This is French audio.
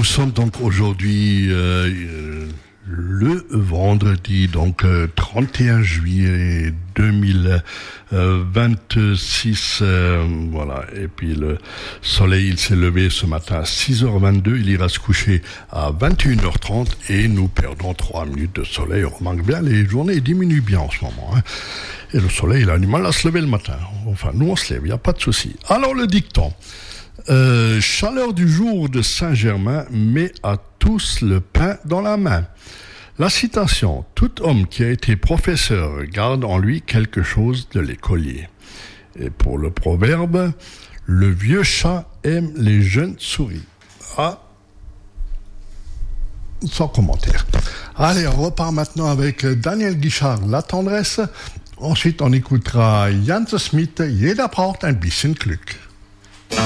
nous sommes donc aujourd'hui le vendredi, donc 31 juillet 2026, voilà. Et puis le soleil, il s'est levé ce matin à 6h22, il ira se coucher à 21h30 et nous perdons 3 minutes de soleil. On remarque bien, les journées diminuent bien en ce moment, hein. Et le soleil, il a du mal à se lever le matin. Enfin, nous on se lève, il n'y a pas de souci. Alors le dicton. Chaleur du jour de Saint-Germain met à tous le pain dans la main. La citation, tout homme qui a été professeur garde en lui quelque chose de l'écolier. Et pour le proverbe, le vieux chat aime les jeunes souris. Ah, sans commentaire. Allez, on repart maintenant avec Daniel Guichard, La tendresse. Ensuite, on écoutera Jan Smith, Jeder braucht ein bisschen Glück.